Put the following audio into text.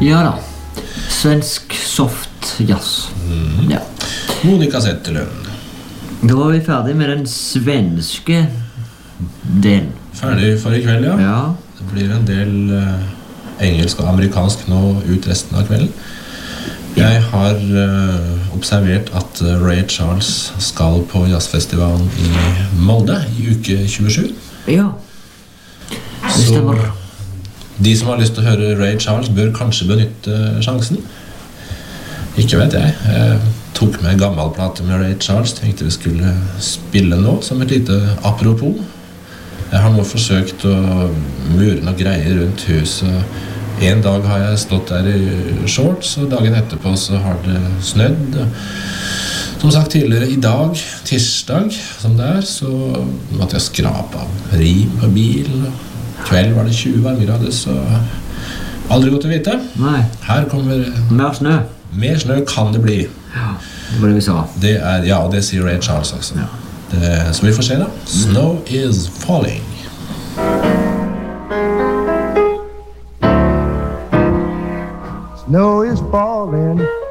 Ja da. Svensk soft jazz. Ja. Monica Zetterlund. Da var vi ferdig med den svenske delen. Ferdig for i kveld, ja. Ja. Det blir en del engelsk og amerikansk nå ut resten av kvelden. Jeg har observert at Ray Charles skal på jazzfestivalen i Molde i uke 27. Ja. Det stemmer. De som har lyst til å høre Ray Charles bør kanskje benytte sjansen. Ikke vet jeg. Jeg tok med en gammel plate med Ray Charles. Tenkte vi skulle spille nå som et lite apropos. Jeg har nå forsøkt å mure noe greier rundt huset. En dag har jeg stått der i shorts, og dagen etterpå så har det snødd. Som sagt tidligere, i dag, tirsdag, som det så måtte jeg skrape av rim på bilen. Kveld var det 20 varmegrader, så aldri godt å vite. Nei. Her kommer Mer snø. Mer snø kan det bli. Ja, det var det vi sa. Det ja, og det sier Ray Charles også. Ja. Så vi får se da. Snow is falling. Snow is falling